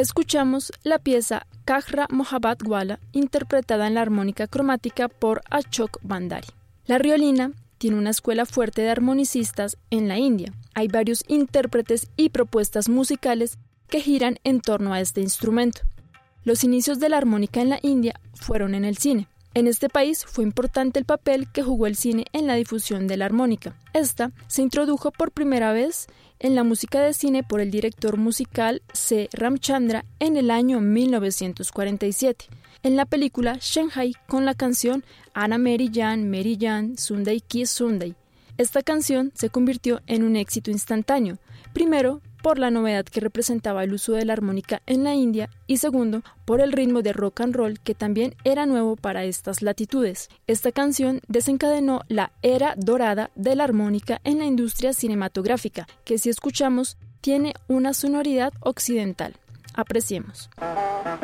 Escuchamos la pieza Kajra Mohabbat Wala, interpretada en la armónica cromática por Ashok Bandari. La riolina tiene una escuela fuerte de armonicistas en la India. Hay varios intérpretes y propuestas musicales que giran en torno a este instrumento. Los inicios de la armónica en la India fueron en el cine. En este país fue importante el papel que jugó el cine en la difusión de la armónica. Esta se introdujo por primera vez en la música de cine por el director musical C. Ramchandra en el año 1947, en la película Shanghai con la canción Anna Mary Jan, Sunday Kiss Sunday. Esta canción se convirtió en un éxito instantáneo, primero por la novedad que representaba el uso de la armónica en la India y segundo, por el ritmo de rock and roll que también era nuevo para estas latitudes. Esta canción desencadenó la era dorada de la armónica en la industria cinematográfica, que si escuchamos tiene una sonoridad occidental. Apreciemos.